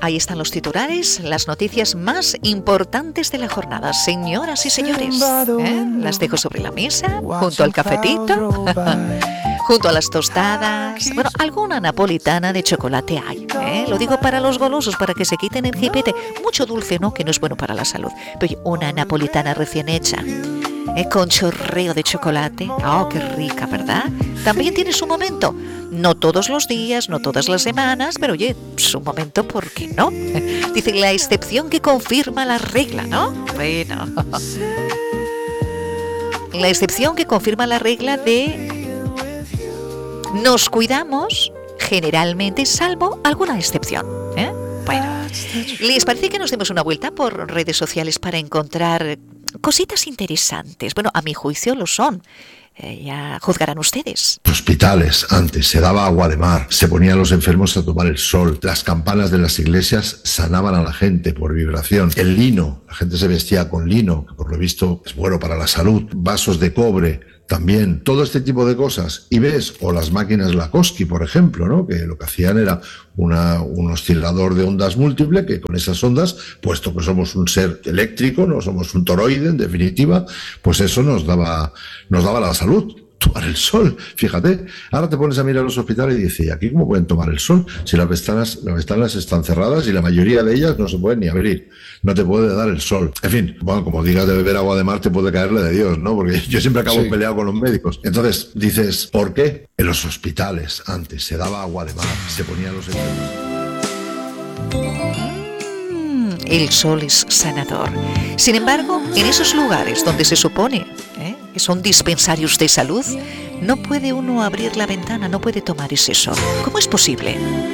ahí están los titulares, las noticias más importantes de la jornada. Señoras y señores, las dejo sobre la mesa, junto al cafetito, junto a las tostadas. Bueno, alguna napolitana de chocolate hay, Lo digo para los golosos, para que se quiten el jipete. Mucho dulce, ¿no? Que no es bueno para la salud. Pero una napolitana recién hecha, con chorreo de chocolate. ¡Oh, qué rica!, ¿verdad? También tiene su momento. No todos los días, no todas las semanas, pero oye, su momento, ¿por qué no? Dice, la excepción que confirma la regla, ¿no? Bueno. La excepción que confirma la regla de nos cuidamos generalmente, salvo alguna excepción, Bueno, ¿les parece que nos demos una vuelta por redes sociales para encontrar cositas interesantes? Bueno, a mi juicio lo son. Ya juzgarán ustedes. Hospitales, antes se daba agua de mar, se ponían a los enfermos a tomar el sol, las campanas de las iglesias sanaban a la gente por vibración, el lino, la gente se vestía con lino, que por lo visto es bueno para la salud, vasos de cobre, también, todo este tipo de cosas. Y ves, o las máquinas Lakowski, por ejemplo, ¿no? Que lo que hacían era un oscilador de ondas múltiple, que con esas ondas, puesto que somos un ser eléctrico, no somos un toroide, en definitiva, pues eso nos daba la salud. Tomar el sol, fíjate. Ahora te pones a mirar los hospitales y dices, ¿y aquí cómo pueden tomar el sol? Si las ventanas están cerradas y la mayoría de ellas no se pueden ni abrir. No te puede dar el sol. En fin, bueno, como digas de beber agua de mar, te puede caerle de Dios, ¿no? Porque yo siempre acabo peleado con los médicos. Entonces, dices, ¿por qué? En los hospitales antes se daba agua de mar, se ponían los enfermos. El sol es sanador. Sin embargo, en esos lugares donde se supone que son dispensarios de salud, no puede uno abrir la ventana, no puede tomar ese sol. ¿Cómo es posible?